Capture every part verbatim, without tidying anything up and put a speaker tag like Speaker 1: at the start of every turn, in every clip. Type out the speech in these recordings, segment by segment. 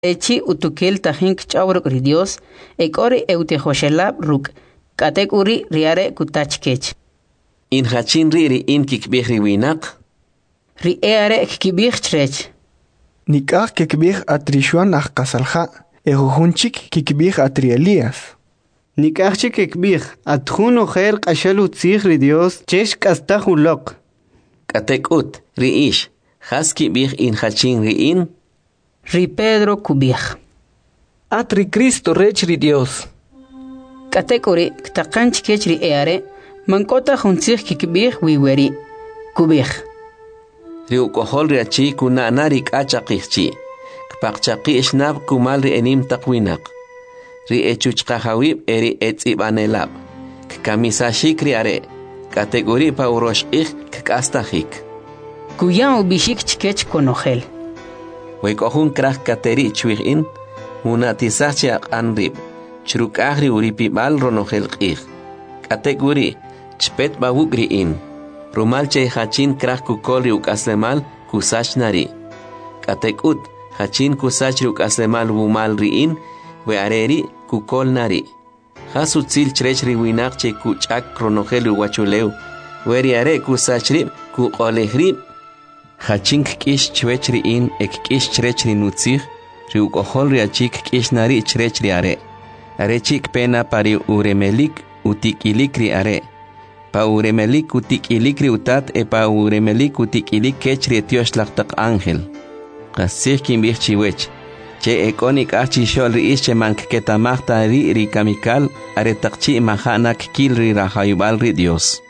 Speaker 1: Echi utukel tajink chawruk ri Dios, ekori eutejoshelab ruk, katek uri riare kutachkech.
Speaker 2: In hachin ri ri in kikbih ri winak?
Speaker 1: Ri eare kikbih chrech.
Speaker 3: Nikah kikbih atrishuan ach kasalha, ehujunchik kikbih atri Elías.
Speaker 4: Nikah chik kikbih atjun ojer kashalu tzich ri Dios, chesh kastahulok.
Speaker 2: Katek ut, ri ish, has kibih in hachin ri in?
Speaker 1: Ri Pedro kubih.
Speaker 5: Atri Cristo rech ri Dios.
Speaker 1: Katekori ktakanch kech ri eare, mankota juntzich kikbih wiweri. Kubih.
Speaker 2: Ri ukohol ri achi kuna narik achaqihchi. Kpaqchaqi ishnab kumal ri enim taqwinak. Ri echuchqahawib eri etzibanelab. Kamisashik ri are. Kategori pa uroshqih kastahik.
Speaker 1: Kuyan ubishik chkech konogel.
Speaker 2: Wekohun krah kateri chwigin, munatisach anrib, chruk agri uripibal ronogel qih. Kategori, chpet bawugri in, rumal che hachin krah kukol ukaslemal kusach nari. Katekut, hachin kusach ukaslemal wumal riin, we areri kukol nari. Hasutzil chrech riwinak che kuchak ronogel uwachuleu, weri are kusach rib, kukolehrib. Hachink kish chwechri in ek kish chrechri nutzich, ri ukohol ri achik kish nari chrechri are. Are chik pena pari uremelik utikilik ri are. Pa uremelik utikilik ri utat e pa uremelik utikilik kechri etiosh lachtak ángel. Kasich kimbich chiwech. Che ekonik achi shol ri ish che mank ketamachta ri ri kamikal are takchi mahanak kil ri rahayubal ri Dios.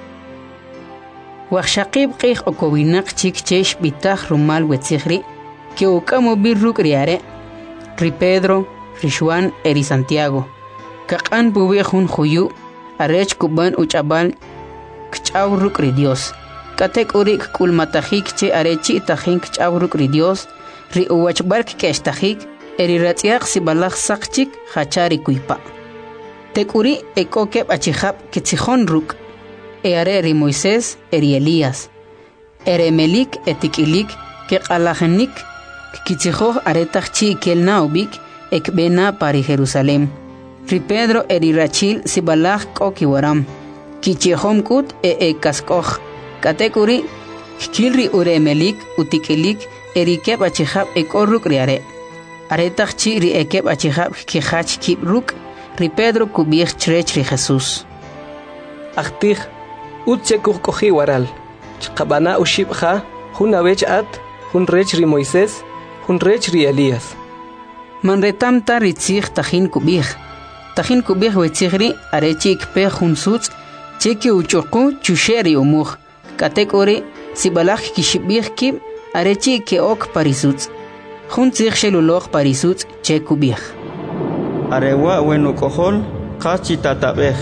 Speaker 1: Wachshaqib qih okowinak chik chesh bitach rumal wetzihri, que ukamo birruk riare, ri Pedro, ri Juan eri Santiago, kaqan bubejun juyu, arech kuban uchabal, kchawruk ri Dios, katek urik kulmatahik che arechi tahin kchawruk ri Dios, ri uwachbark keshtahik, eri ratiak sibalach sakchik hachari kuipa. Tekuri ekokeb achihab kitzihon ruk, Eare ri Moisés eri Elías. Ere melik etikilik ke qalajenik kitzijoh aretach chi kelna ubik ekbena pari Jerusalem. Ri Pedro eri Rachil sibalach kokiwaram. Kichihom kut e e kaskoh. Katekuri kilri ure melik utikilik eri keb achihab ekorruk riare. Aretach chi ri ekeb achihab kihach kibruk. Ri Pedro kubich chrech ri Jesús.
Speaker 5: Achtih Utse kukohi waral. Chkabana ushibha, hun avech at, hun rech ri Moisés, hun rech ri Elías.
Speaker 1: Manretam ta ritzich tajin kubih. Tajin kubih wetzihri arechik pe hun sutz, cheki uchoku chusheri umuh. Katekori sibalach kishibih kib arechi ke ok parisutz. Hun zich shelulog parisutz che kubih.
Speaker 4: Arewa wenu kohol, kachi tatabeh.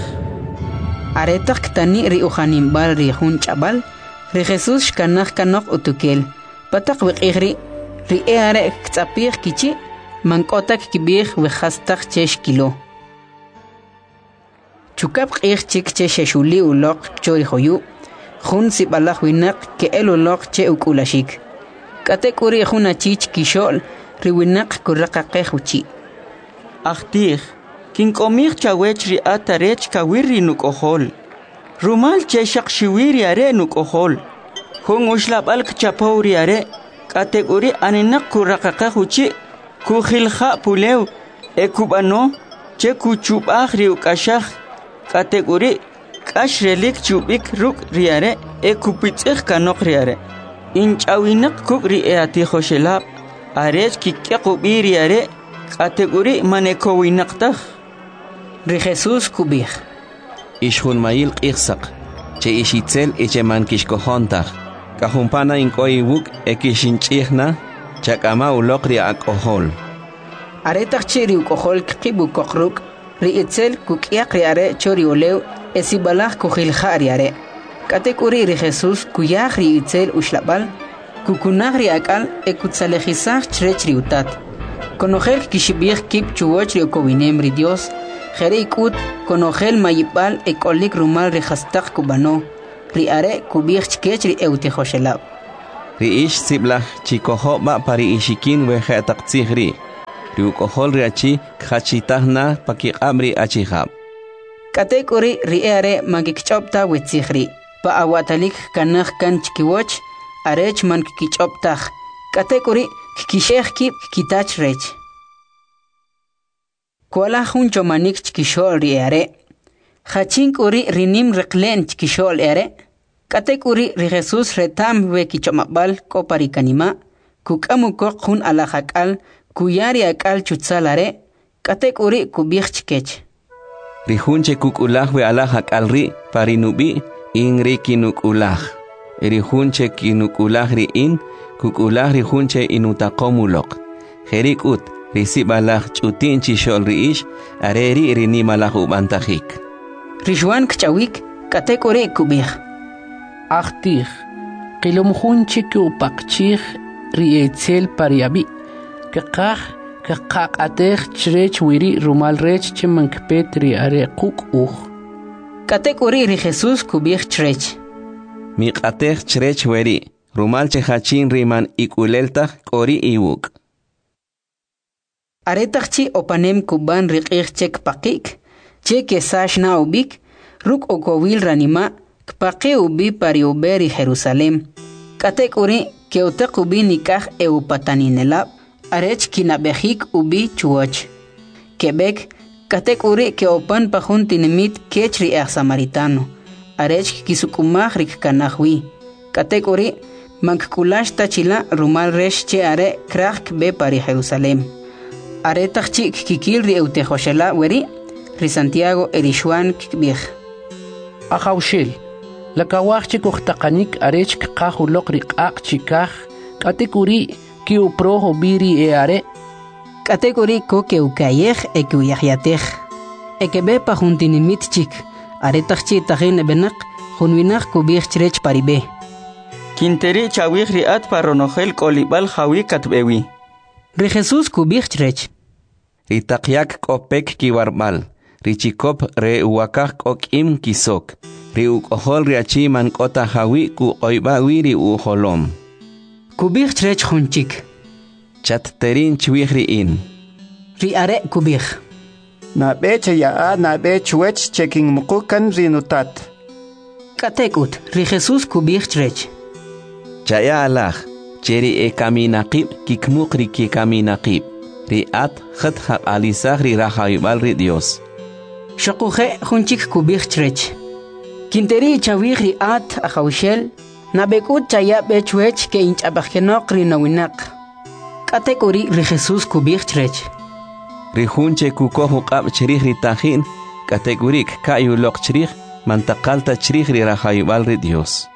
Speaker 1: Aretak tani ri uhanim bal ri hun chabal, ri Jesús kanach kanok utukel. Patak wikihri, ri eare ktsapih kichi, mankotak kibih wihastak chesh kilo. Chukap kih chik che sheshuli ulok chori hoyu, hun sibalach winak ke el ulok che ukulashik. Katek uri hun achich kishol, ri winak kurakakeh uchi.
Speaker 4: Achtih. Kin komich chawech ri atarech kawiri nukohol. Rumal che shakshiwiri are nukohol. Hon ushlabal kchapauri are. Kategori aninak kurakaka huchi. Kuhilha pulew. Ekubano. Che kuchub ahri ukashah. Kategori kashrelik chubik ruk riare. Ekupitich kanok riare. Inchawinak kukri eatiho shelab. Arech kikekubiri are. Kategori manekowinaktah.
Speaker 1: Ri Jesús kubih.
Speaker 2: Ishun mail qihsaq. Che ishitzel eche man kishkohontah. Kahumpana inkoi wuk ekishinchihna. Chakama ulokri akohol.
Speaker 1: Aretach chiri ukohol kibu kokruk. Ri itzel kukiak riare chori olew. Esibalach kuhilha riare. Katekuri ri Jesús kuyah ri itzel ushlabal. Kukunah ri akal ekutsalejisach chrech ri utat. Conogel kishibih kip chuwoch ri okowinem ri Dios. Jereikut conogel mayipal ekolik rumal ri hastak kubano. Ri are kubih chkech ri eutejoshelab.
Speaker 2: Ri ish siblah chikoho ba pari ishikin wehe taktzihri. riukohol riachi khachitahna pakiqamri achihab.
Speaker 1: Katekuri riere magikchopta witsikhri. Pa awatalik kanakh kan chikiwoch arech man kichoptah. Katekuri kikishehki kitach rech. Kuala huncho manik chikishol riere. Hachink uri rinim reklen chikishol ere. Katek uri ri Jesus retam we kichomabal koparikanima. Kukamu kokun alahakal kuyari akal chutsalare. Katek uri kubich chikech.
Speaker 2: Rihunche kukulah we alahakal ri parinubi inri kinukulah. Rihunche kinukulah ri in kukulah rihunche inutakomulok. Herikut risibalah chutin chishol riish areri rinimalah ubantahik.
Speaker 1: Rishwan kchawik katek uri kubich.
Speaker 6: Achtich, kilomhunche kupakchich rietzel pariabi. Kakach, kakak atech chrech wiri rumal rech chemankpet riare kuk uch.
Speaker 1: Katek uri ri Jesus kubich chrech.
Speaker 2: Miqatech chrech wiri rumal chehachin riman ikuleltah kori iwuk.
Speaker 1: Aretachchi opanem kuban riqich chek pakik. Che kesash na ubik ruk okowil ranima. Kpaqe ubi pari uberi Jerusalem. Katek uri ke utak ubi nikah e upataninelab. Arech kinabehik ubi chuoch. Quebec, katek uri ke opan pahun tinimit kechri e samaritano. Arech kisukumah rik kanahwi. Katek uri mankulash tachila rumal resh che are krach be pari Jerusalem. Are tachchi kikil ri eutejoshela weri ri Santiago erishwan kibich.
Speaker 6: Ajaushel. La kawachik uchtakanik arech kakahulok rikak chikah katekuri ki uproho biri e are
Speaker 1: katekuri ko ke ukayeh e ke uyahyateh e ke be pa juntinimit chik are tachchi tahin benak junwinak kubich chrech paribe
Speaker 7: Kinteri chawih riat paronojel kolibal jawi katbewi
Speaker 1: ri Jesus kubich chrech
Speaker 2: Ritakyak kopek kiwarmal Richikop re uwakak okim kisok Ri ukohol riachi man kota hawi ku oiba wiri u holom.
Speaker 1: Kubich trech hunchik.
Speaker 2: Chat terin chwihri in.
Speaker 1: Ri are kubich.
Speaker 4: Na beche ya a na bech wech checking mukukan rinutat.
Speaker 1: Katekut, ri Jesus kubich trech.
Speaker 2: Chaya alah, cheri e kaminaqib kikmuk ri ki kaminaqib. Ri at khat haq alisah ri rahayubal ri Dios.
Speaker 1: Shakuhe hunchik kubich trech. Kinteri chawihri at ajaushel, nabekut chaya bechwech ke inch abakhenok rinawinak. Katekuri ri Jesus kubich trech.
Speaker 2: Rihunche kukohu qab cherih ritahin, kategurik kayulok cherih, mantakalta cherih ri rahayubal ri Dios.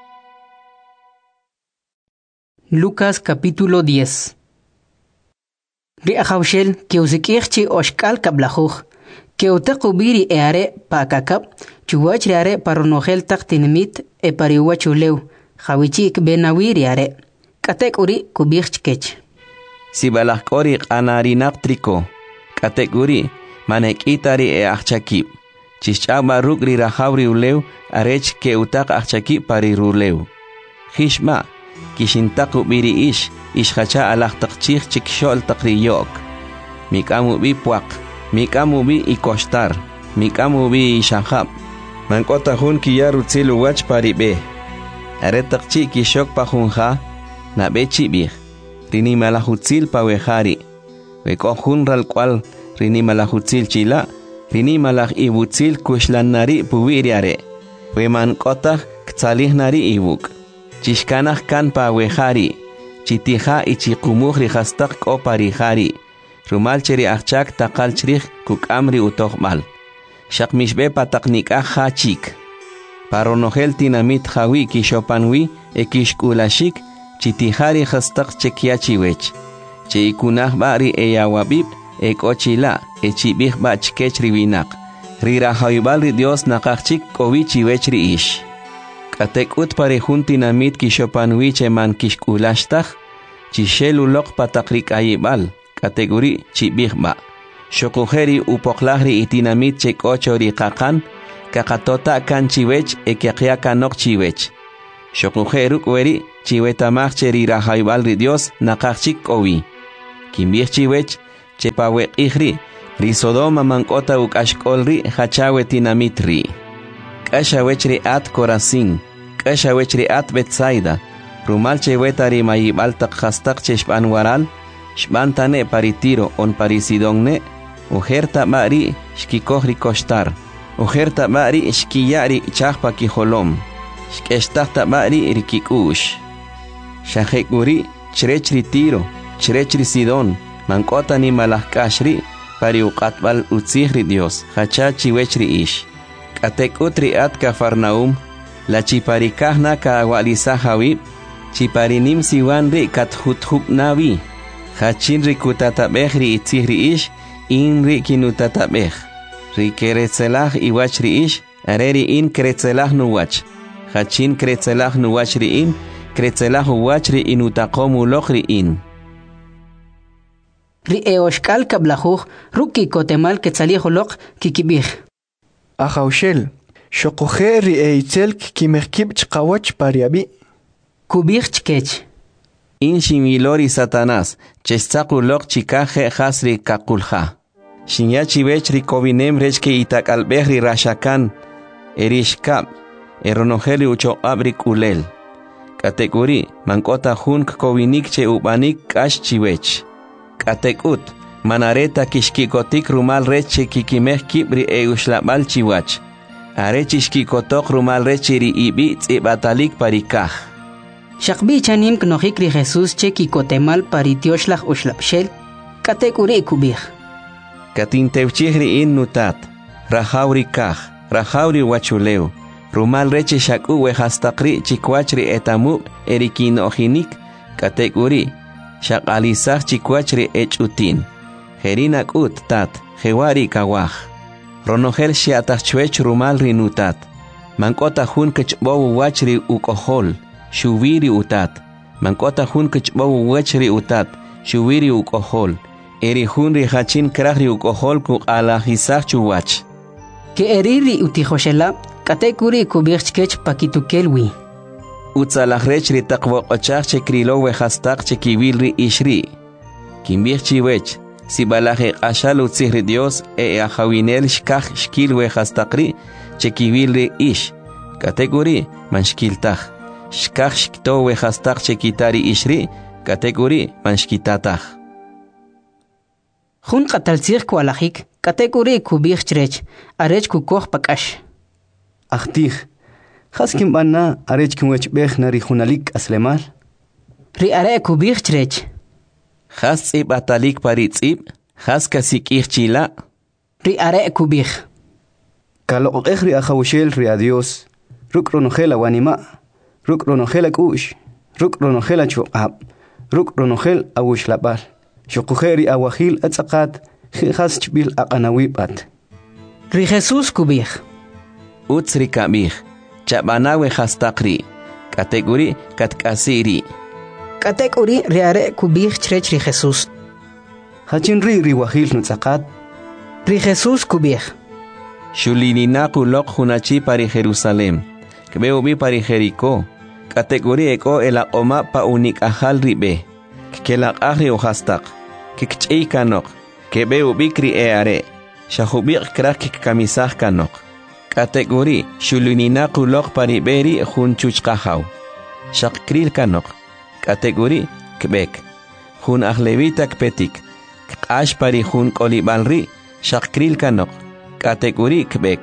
Speaker 1: Lucas capítulo diez. Ri ajaushel ke usikirchi oshkal kablajuj. Que utakubiri eare pakakap, chuwach are paronogel taktinimit e pariwachuleu, jawichik benawiri are. Katek uri kubich kech.
Speaker 2: Si balakori anarinak triko, katek uri manek itari e achakip. Chichaba rukri rahavri uleu, arech ke utak achakip pari ruleu. Hishma, kishintaku biri ish, ishhacha alak takchich chikshol takriyok. Mikamu bipuak. Mikamu bi ikostar, mikamu bi ishahab. Mankota hun kiyaru tsilu wach paribe. Aretakchi kishok pahunha, na bechi bih. Rini malahutsil pawehari. Weko hun ral kwal, rini malahutsil chila, rini malah ibutsil kushlanari puwiriare. We mankota ktsalih nari ibuk. Chishkanah kan pawehari. Chitiha ichikumuh rihastak ko parihari. Rumal cheri achak takal cherich kuk amri utohmal. Shak mishbe pataknik aha chik. Paronogel tinamit hawi kishopanwi e kishkulashik chitihari hastak chekiachiwech. Che ikunah bari e yawabib e kochila e chibih ba chkech riwinak. Rira haybal ri Dios nakachik kowichiwech ri ish. Katek ut parejun tinamit kishopanwi che man kishkulashtach. Chishelulok patakrik ayibal. Kategori chibihba. Shokujeri upoklahri itinamit chek ochori kakan, kakatota kan chiwech e kiakia kanok chiwech. Shokujeruk weri chiwetamach cheri rahaibal ri Dios nakachik owi. Kimbih chiwech chepawe ihri ri Sodoma mankota ukashkolri hachawe tinamitri kashawechri at Corazín kashawechri at Betsaida rumal chewetari mayibal khastak cheshban waral shbantane paritiro on parisidonne ujerta mari shkikohri kostar ujerta mari shkiyari chahpa kijolom shkestakta mari rikikush shahekuri chirechri tiro chirechri sidon mankota ni malahkashri pari uqatbal utzihri Dios hachachi wechri ish katek utri at Cafarnaum la chiparikahna ka awalisa hawi chiparinim siwanri kathuthub nawi hachinri kutatabehri itzihri ish inri kinutatabeh ri keretzelah iwachri ish areri in keretzelah nuwach hachin keretzelah nuwachri in keretzelah uwachri inutaqomu lokhri in
Speaker 1: ri eoshkal kablajuj ruki kotemal ketzaliholok kikibij
Speaker 3: Ajaushel shokoje ri eitzel kimerkib chqawach pariabi
Speaker 1: kubij chkech
Speaker 2: in shimilori Satanás chestakulok chikaje hasri kakulja shinyachi bechri kovinem rechke itakalbehri rashakan erishkab eronojeli ucho abrik ulel kategori mankota hunk kovinik che ubanik kash chiwech katekut manareta kishkikotik rumal reche kikimeh kibri eushlabal chiwach are chishkikotok rumal reche ri ibi tsibatalik parikaj
Speaker 1: shaqbi chanim knohik ri Jesús che kikotemal paritioshlah ushlabshel kategori kubij
Speaker 2: katintewchihri in nutat rahauri kaj rahauri wachuleu rumal reche shaku wehastaqri chikwachri etamu erikin ojinik kategori shaqalisaj chikwachri echutin Herinak ut tat, hewari kawaj. Ronogel shiatachwech rumal rinutat. Mankota hun kechbow wachri ukohol, shuviri utat. Mankota hun kechbow wachri utat, shuviri ukohol. Eri hun rihachin krahri ukohol kuk alajisach chuwach.
Speaker 1: Ke eriri utijoshela, katekuri kubirchkech pakitukelwi.
Speaker 2: Utzalahrech ritaqwo ochach chekrilo wehastak chekivilri ishri. Kimbirchiwech. Si balaje ashalu tzihri Dios e ajawinel shkaj shkil wehastaqri chekivilri ish kategori man shkiltaj shkaj shkto wehastaq chekitari ishri kategori man shkitataj
Speaker 1: Jun qataltzij kwalajik kategori kubij chrech arech kukoj pakash
Speaker 4: Achtij khaskim banna arech kinwech beh nari junalik aslemal
Speaker 1: ri are kubij chrech
Speaker 2: Khas tsib atalik paritsib, khas kasik irchila.
Speaker 1: Ri are kubij.
Speaker 4: Kalo echri ajawshel ri a Dios. Ruk ronogela wanima. Ruk ronogela kush. Ruk ronogela chuqab. Ruk ronogel awushlabal. Shukujeri awahil atzaqat. Khas chbil aqanawibat.
Speaker 1: Ri Jesús kubij.
Speaker 2: Utsri kabij. Chabanawe khastaqri. Kategori katkasiri.
Speaker 1: Kategori riare kubij chrech ri Jesús.
Speaker 4: Hachin ri ri wahil nutzaqat.
Speaker 1: Ri Jesús kubij.
Speaker 2: Shulininaku lok hunachi pari Jerusalem. Kbeo bi pari Jericó. Kategori eko ela oma pa unik ahal ribe. Kelak ahri ohastak. Kikchei kanok. Kbeo bikri eare. Shahubik krak kikamisah kanok. Kategori shulininaku lok pari beri hunchuchkahaw. Shakkril kanok. Kategori Quebec. Jun ahlevita kpetik. Kash pari jun kolibalri. Shakril kanok. Kategori Quebec.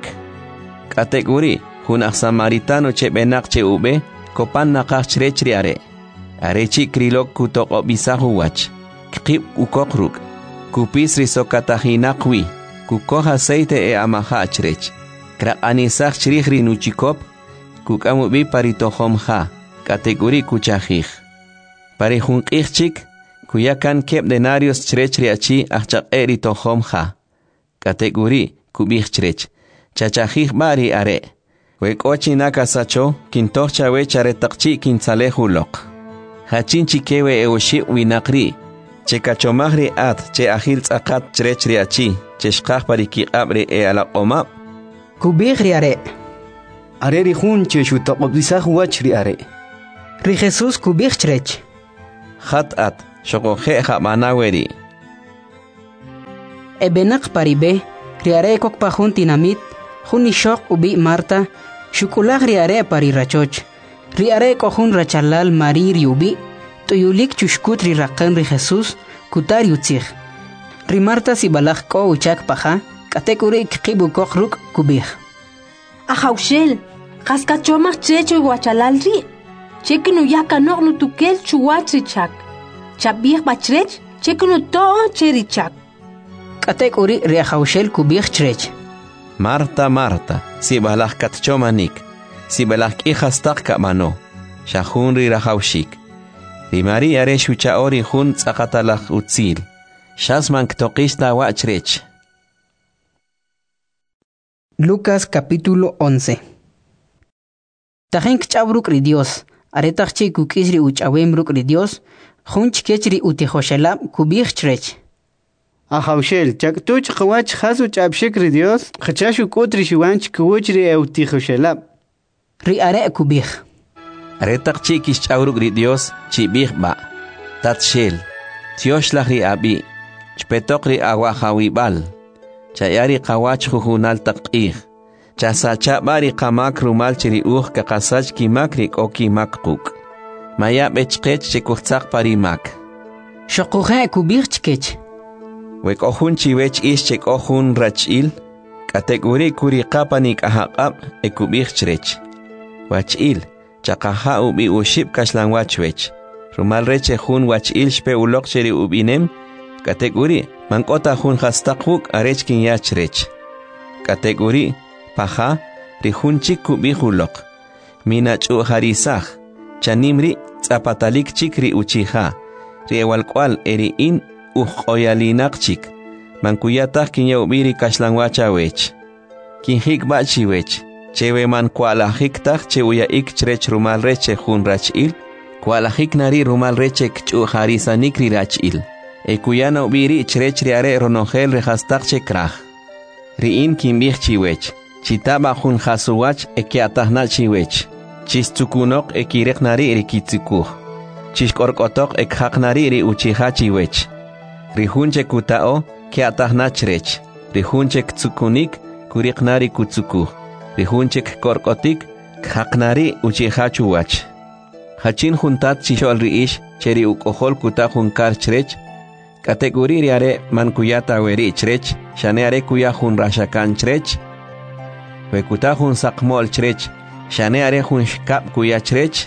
Speaker 2: Kategori jun samaritano che benak che ube. Kopan nakach chrechriare. Arechi krilok kutok obisahu wach. Kip ukokruk. Kupis risokatahinakwi. Kukoh aceite e amaha chrech. Krak anisach chrihri nuchikop. Kukamubi paritohom ha. Kategori kuchajij. Pare jun ichchik, kuyakan kep denarios chrechriachi achak eri tohomja. Kategori kubich chrech. Chachajij bari are. Wekochi naka sacho, kintocha wechare takchi kinsalehulok. Hachin chikewe eoshi winakri. Che kachomahri at, che ahil tzakat chrechriachi, che shkaj pariki abre e ala oma.
Speaker 1: Kubich riare.
Speaker 4: Are ri jun che shutaqobisah wachri are.
Speaker 1: Ri Jesús kubich chrech.
Speaker 2: Hat at, shokoje jamanaweri.
Speaker 1: ebenak paribe riare kok pajun tinamit juni shok ubi Marta shukulag riare pari rachoch riare kohun rachalal mari riubi tuyulik chushkut ri raqan ri Jesus kutar yutzig ri Marta si balag ko uchak paja katekuri kibu kokruk kubih
Speaker 8: Ajaushel kaskachomach checho guachalal ri chekinu yakanok nu tukel chuwachichak chabih bachrech chekinu to cherichak
Speaker 1: katekuri ri ajaushel kubih chrech
Speaker 2: Marta, Marta, si balag katchomanik, si balag ihastak kamano, shahun ri rahaushik. Ri Maria re shuchaori hun tzakatalach utzil, shasman ktokista wachrech.
Speaker 1: Lucas capítulo once. Tajen kchabruk ri Dios, aretachchi kukisri uchawembruk ri Dios, hunch kechri utihoshelab kubih chrech.
Speaker 4: Ajaushel, chaktuch qawach hasu chabshikri Dios, khachashu kutri shiwanch kuchri eutichishelab.
Speaker 1: Ri are kubih.
Speaker 2: Aretak chikis chauruk ri Dios, chibih ba. Tat shel, tioshlach ri abi, chpetok ri awahawi bal. Chayari qawach juhunal taqih. Chasacha bari qamak rumal chiri uh kakasach kimakrik o kimakquk. Maya bechkech chekuchak parimak.
Speaker 1: Shokuhe kubih chkech.
Speaker 2: Wek ohun chiwech ish chek ohun rachil, kategori kuri kapanik ahaqab ekubich chrech. Wachil, chakaha ubi uship kashlan wachwech. Rumal reche hun wachil shpe ulok cheri ubinem, kategori mankota hun hastakuk arech kin yachrech. Kategori paha rihun chik kubich ulok. Minachu harisach, chanimri zapatalik chikri uchiha, riewalkwal eri in uj oyalinaqchik mankuyataq kinyawbiri kaslanwachawech kinhik bachiwech chewe man kualajiktaq che uyaik chrech rumal reche jun rachil kualajik nari rumal reche kch'u harisanikri rachil e kuyana ubiri chrech riare ronojel rehastaq che kraj riin kinbij chiwech chitaba jun jasuwach e kiatahna chiwech chistzukunok e kirek nari rikitzukuj chishkorkotok e khaq nari ri uchiha chiwech Rihunche kutao ke atahnachrech. Rihunche ktsukunik kuriknari kutsuku. Rihunche korkotik khaknari uchihachuwach. Hachin juntat chishol riish cheri ukohol kuta junkar chrech. Kategori riare mankuyata weri chrech. Shaneare kuya jun rashakan chrech. Wekuta jun sakmol chrech. Shaneare jun shkap kuya chrech.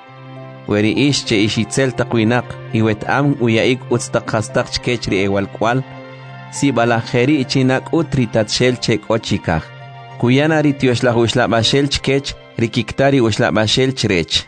Speaker 2: Weri ish che ishitzel taquinak iwet am uyaik utstakastak chkechri ewal kwal si balajeri chinak utri tatshel chek ochikaj kuyanari tioshla ushla bashel chkech rikiktari ushla bashel chrech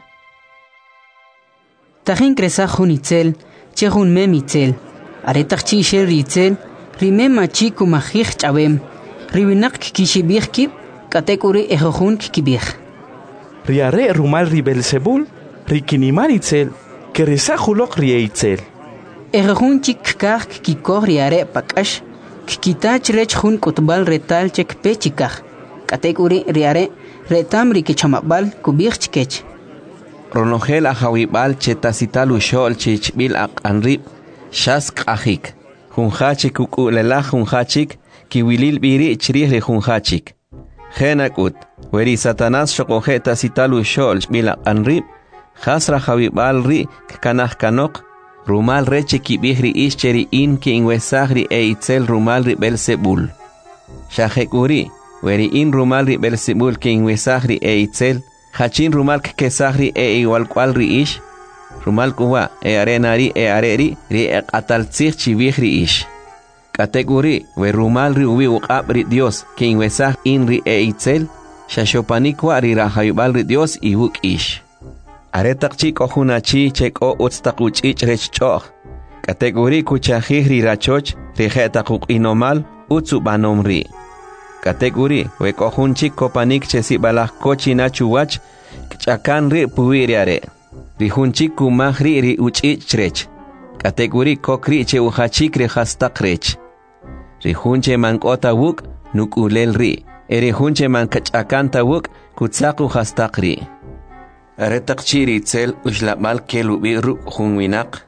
Speaker 1: Tajen kresa junitzel chehun memitzel aretach chishel ritzel rimema chiku majij chabem ribinak kishibij kib katekuri ejojun kibij
Speaker 9: Riare rumal ribelsebul Rikinimar itzel, que rezajulok rieitzel.
Speaker 1: Ejejun chik kaj kikoj riare pakash, kikitach rech jun kutbal retal chek pechikaj. Katekuri riare retam rikichamabal kubij chkech.
Speaker 2: Ronogel ajawibal chetasital ushol chichbil ak anrib, shask ajik. Junhachik ukulela junhachik, kiwilil biri chrih junhachik. Genakut, weri satanás shokoje tasital ushol bil ak anrib, Hasra Javibal ri kanaj kanok rumal reche kibihri ischeri in ki inwesagri e itzel rumal ri Belzebul. Shahekuri weri in rumal ri Belzebul ki inwesagri e itzel hachin rumal kesagri e igual cual ri ish rumal kuwa e arenari e areri ri e ataltzig chibihri ish. Kateguri we rumal ri ubi uqabri Dios ki inwesag in ri e itzel shashopanikwa ri Javibal ri Dios i wuk ish. Aretak chik ojunachi chek o utstakuch ich rech choch. Kategori kuchajih ri rachoch rijetakuk inomal utsu banomri. Kategori wek ojun chik kopanik chesi balak kochi nachuwach kchakan ri puiriare. Rihun chik kumaj ri ri uch ich rech. Kategori kokri che uhachik rejastak rech. Rihun che mankota wuk nuk ulel ri. Erihun che mankachakanta wuk kutsaku hastak ri. Aretak chiri tzel ushlamal kelubi ru junwinak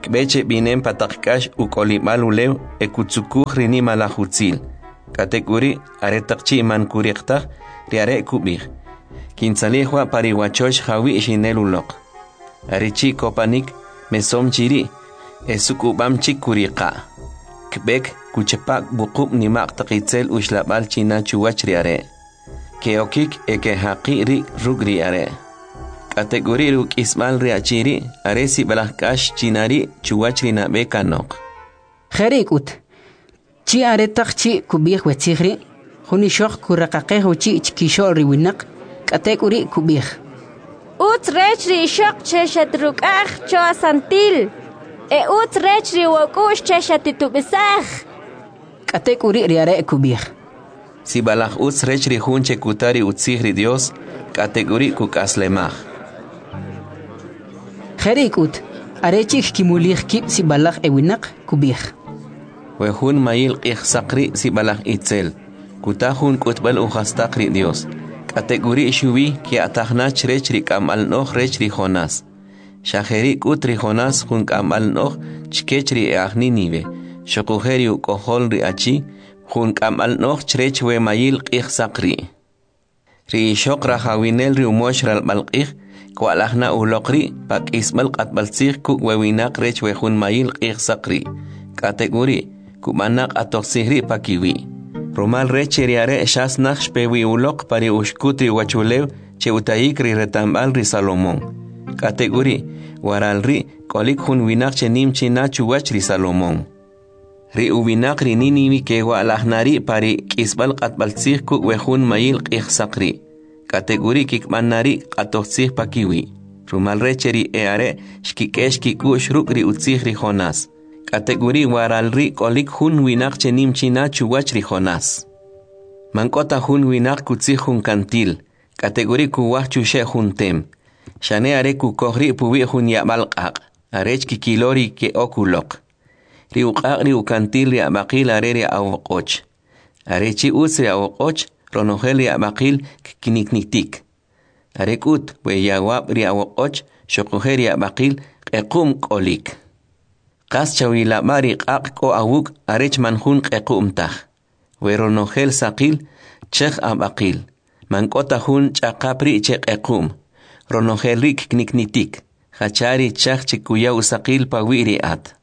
Speaker 2: Kbeche binem patakkash ukolibal ulew ekutsukuj rini malajutzil. Katekuri aretakchi man kuriqtaj riare kubij. Kinsalihwa pariwachosh jawi shinelulok. Arichi kopanik mesom chiri esukubam chikuriqa. Kbek kuchepak bukub nimaq taqitzel ushlabal china chuwach riare. Keokik eke haqi ri rug riare. Kategori ruk ismal riachiri aresi balakash chinari chuwach rina bekanok.
Speaker 1: Kherikut. Chi aretak chi kubih wetzigri. Huni shok kuraqaqehu chi chkishol riwinak. Kategori kubih.
Speaker 10: Ut rechri shok cheshat rukach choa santil. E ut rechri wakush cheshat titubisach.
Speaker 1: Kategori riare kubih.
Speaker 2: Si balak ut rechri hunche kutari utzigri Dios. Kategori kukaslemach.
Speaker 1: Kherikut. Arechik kimulih kip si balak ewinak kubih.
Speaker 2: Wehun mayil qih sakri si balak itzel. Kutahun kutbal uhastakri Dios. Kategori shuwi ki ataknach rechri kamal noh rechri Jonas. Shaheri kutri Jonas hun kamal noh chkechri eahni nive. Shokuheri ukohol ri achi hun kamal noh chrech we mayil qih sakri. Ri shok rahawinel ri umosh ral malqih kwalahna ulokri pak ismal qatbalsih ku wewinak rech we hun mayil qih sakri. Kategori kumanak atoksihri pakiwi. Romal recheriare shasnach shpewi ulok pari ushkutri wachulew che utayik ri retambal ri Salomón. Kategori waral ri kolik hun winak che nim china chuwach ri Salomón. Ri uwinak ri niniwi ke walahnari pari kisbal qatbalsih ku wehun mayil qih sakri. Kategori kikmanari qatoksih pakiwi. Romal recheri eare shkikesh kikush ruk ri utzih ri Jonas. Kategori waral ri kolik hun winak chenim china chuwach ri Jonas. Mankota hun winak kutzih hun kantil. Kategori kuwach chushe hun tem. Shane are kukohri puwi hun yabal qaq. Arech kikilori ke okulok. Ri uqaq ri ukantil ri abaqil are ri awoqoch. Arechi utz ri awoqoch ronohel ri abaqil kinikniktik. Arekut we yawab ri awoqoch shokuhe ri abaqil qequm kolik. Qas chawila mari qaq ko awuk arech manhun qequmtaj. Weronogel saqil chekh abaqil. Mankota hun chaqapri che qequm. Ronogel rik kniknitik. Hachari chakh chikuya usaqil pawiri at.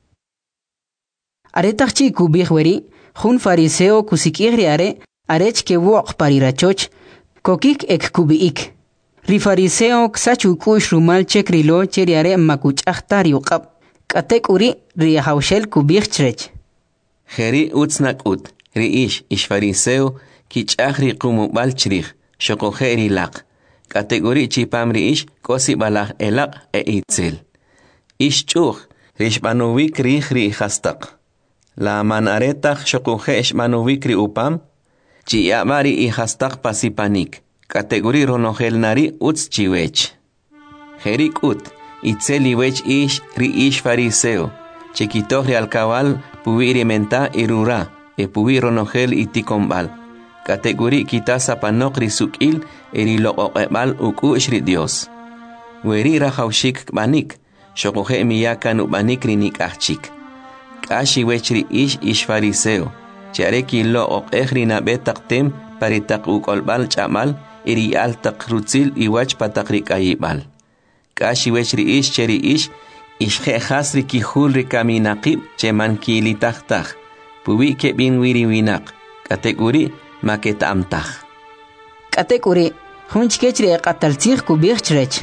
Speaker 1: Aretak chi kubih weri hun fariseo kusikihri are arech ke wok parirachoch kokik ek kubiik. Ri fariseo ksachu kush rumal chekrilo cheri are makuch ahtari uqab. Kategori ri haushel kubih chrech.
Speaker 2: Heri utznak ut, ri ish ish fariseo kich ahri kumubal chrich, shokoheri laq. Kategori chipam ri ish kosi balach elaq e itzel. Ish chuch, rish manuvik rich ri hastak. La manaretach shokohe ish manuvik ri upam, chi yamari i hastak pasipanik. Kategori ronogel nari utz chiwech. Herik ut. Itzeli wech ish ri ish fariseo. Chequitoh ri alcabal puiri menta irura. E puiro nogel itikombal. Kategori kitasa panok ri sukil eri lo oqebal uku ishri Dios. Weri rahaushik banik. Shokohe miyakan ubanik ri nikachik. Kashi wech ri ish ish fariseo. Chareki lo oqeh ri nabetaktem paritak ukolbal chamal eri altak rutzil iwach patakri kayibal. Kashi wechri ish cheri ish ish he hasri ki hulri kaminaqib cheman ki litahtaj. Puwi ke bin wiri winak. Kategori maketamtaj.
Speaker 1: Kategori hunchkechri qataltzih kubih chrech.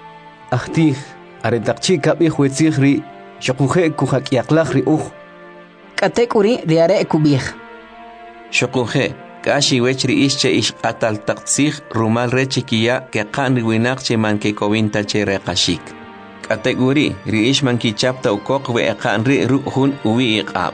Speaker 4: Ahtih aretakchi kabih wetzih ri shokuhe kuhak yaklach ri uj.
Speaker 1: Kategori riare kubih.
Speaker 2: Shokuhe Kashi wechri ish che ish qatal taqtsih rumal rechikiya ke qan riwinak che man ke kovinta che reqashik. Kategori ri ish man ki chapta ukok we qan ri ruhun uwi iqab.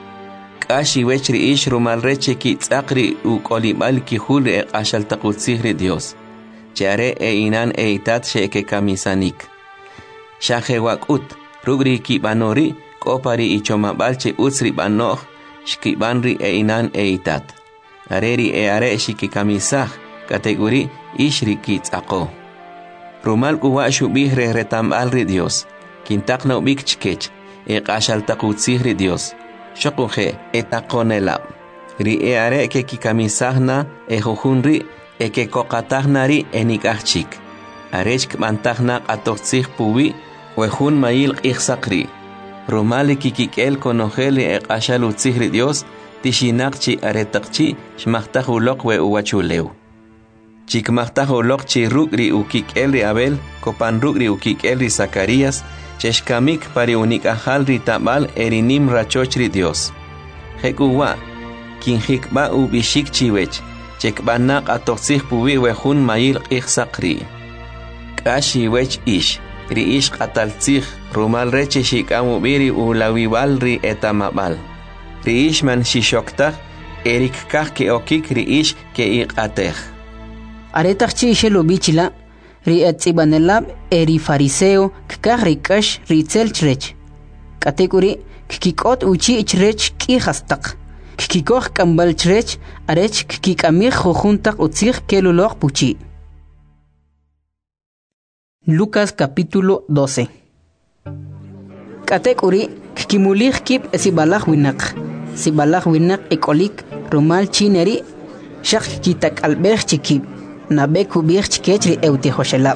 Speaker 2: Kashi wechri ish rumal rechiki tsaqri u kolibal ki hul e qashal taqutsih ri Dios. Chare e inan e itat she ke kamisanik. Shahe wakut rugri ki banori kopari ichoma balche utsri banoh shkibanri e inan e itat. Areri e are shiki kamisah kategori ishri kitsaqo. Rumal kuwa shubih re retam alri Dios. Quintaqna ubik chkech, e qashaltaqutzihri Dios. Shokuhe, etaqonela. Ri e are ke kikamisahna, e jujunri, e ke koqatahnari enikachik. Arechk mantahna atoxtzih puwi, wejun mayil qixsaqri. Romali kikikel konojeli e qashalutzihri Dios, tishinaqchi aretaqchi, shmahtahuloq we uwachuleu. Chikmahtahuloq chi rukri ukikel ri Abel, kopan rukri ukikel ri Zacarías, cheshkamik pari unikahal ri tabal erinim rachochri Dios. Hekuwa, kinhikba ubishik chiwech, chekbanak atoxih puwi wejun mayil qixsaqri. Kashi wech ish, ri ish qataltzih, rumal reche shikamu biri ulawiwal ri etamabal. Ri ish man shishoktak, erik kah ke okik ri ish ke iqateh.
Speaker 1: Aretaqchi ishelo bichila, ri etzibanelab eri fariseo kkah ri kash ri tselchrech. Katekuri kikikot uchi ichrech kihastaq. Kikikoh kambal chrech arech kikikamih jojuntaq utzih keluloj puchi. Lucas capítulo doce. Katekuri kikimulih kip sibalaj winak. Sibalaj winak ekolik rumal chineri shak kitak albej chikip. Nabe kubir chikechri eutihoshelab.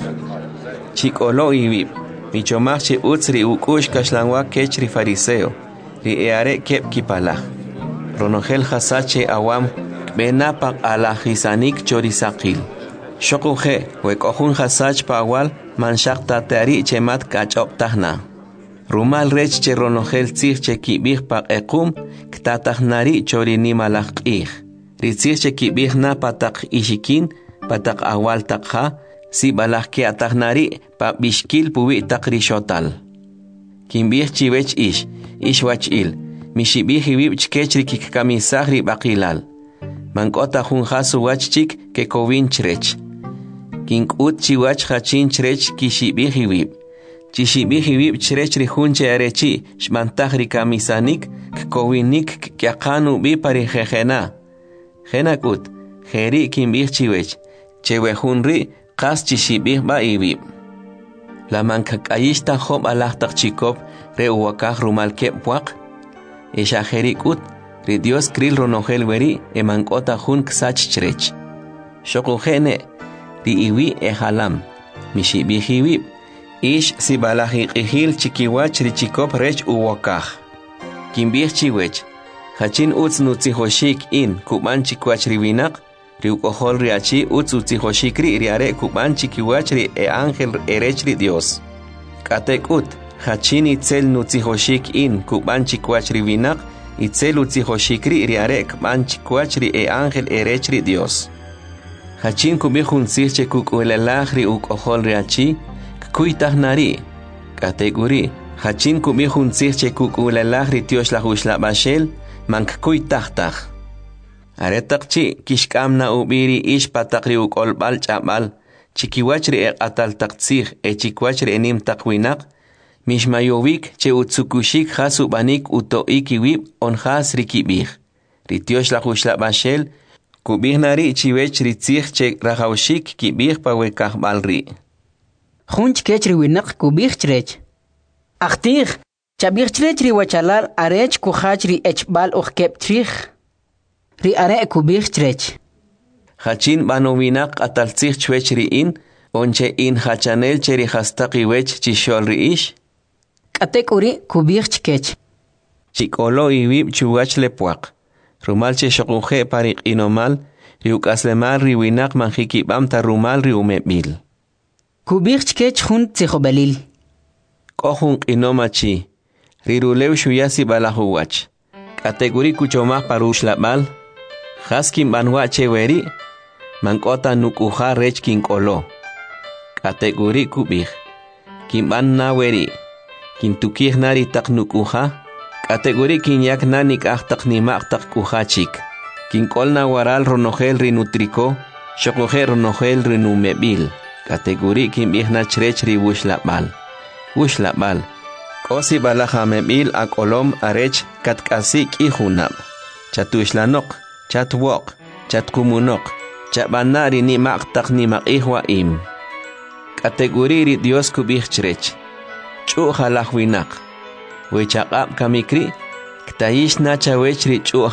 Speaker 2: Chikolo iwib. Michomach utzri ukush kashlangwa kechri fariseo. Ri eare kep kipalaj. Ronogel hasache awam benapak alajisanik chorisakil. Shokuhe wekohun hasach pawal manshak tatari chemat kachop tahna. Rumal rech che ronogel tzih che kibih pak ekum ktatahnari chorini malakih. Ritzih che kibih na patak ishikin patak awal takha si balahke atahnari pa bishkil puwi takrishotal. Kimbih chiwech ish, ish wach il. Mishibih hibib chkechri kikamisahri bakilal. Mankota hun hasu wachchik ke kovin chrech. Kinkut chiwach hachin chrech kishibih hibib. Chishibih hibib chrechri hunche arechi shmantahri kamisanik kovinik kyakanu bi pari jejena. Jenakut, jeri kimbih chiwech. Chewe hunri kas chishibih ba hibib. La mankakayishta hob alahtak chikop re uwakah rumal kepwak. Esha jerikut, ri Dios kril ronogel weri e mankota hun ksach chrech. Shokujene, ri iwi e halam, mishibihiwib, ish si balahi ihil chikiwach ri chikop rech uwakah. Kimbih chiwech, hachin utz nutzihoshik in kuban chikwach riwinak, ri ukohol ri achi utz utzihoshik ri ri are kuban chikiwach ri e angel erech ri Dios. Katekut, hachin itzel nutzihoshik in kuban chikwach riwinak, itzel utzihoshik ri ri are kuban chikwach ri e angel erech ri Dios. Hachin kubihun sirche kukulelah ri ukohol ri achi, kuitahnari. Kateguri, hachin kubihun sirche kukulelah ri Dios lahushla bashel, mank kuitahtah. Aretakchi kishkamna ubiri ish patakri ukolbal chabal, chikiwach ri e atal taktsih e chikwach ri enim takwinak, Mishmayovik che utsukushik hasubanik utoikiwib on has rikibih. Ritiosh la hushla bashel, kubih nari chiwech ritzich che rahaushik kibih pawekah balri.
Speaker 1: Hunch kechri winak kubih chrech. Achtir, chabih chrech ri wachalal arech kuhach ri echbal ukep trich. Ri are kubih chrech.
Speaker 2: Hachin banowinak ataltzich chwech ri in, onche in hachanel cheri hastaki wech chishol ri ish.
Speaker 1: Katekuri kubih chkech.
Speaker 2: Chikolo iwib chuwach lepuak. Rumal che shokuje parik inomal, riuk aslemal riwinak manjikibam ta rumal riumebil.
Speaker 1: Kubih chkech hun tsijobalil.
Speaker 2: Kohun inomachi, rirulew shuyasi balahuwach. Katekuri kuchomah parush labal, haskim banwache weri, mankota nukuha rech kinkolo. Katekuri kubih, kimban na weri. Kintukih nari tak nukuha, kategori kinyak nanik ahtak nimak tak kuhachik. Kinkol na waral ronogel rinutriko, shokoher ronogel rinumebil. Kategori kimbih na chrech ri wushlabal. Wushlabal. Kosi balaha mebil akolom arech katkasik ihunab. Chatushlanok, chatwok, chatkumunok, chabanari nimak tak nimak ihwa im. Kategori ri Dios kubih chrech. ch'u jalaj winaq wechaq'ab kamikri ktayish nacha wech ri ch'u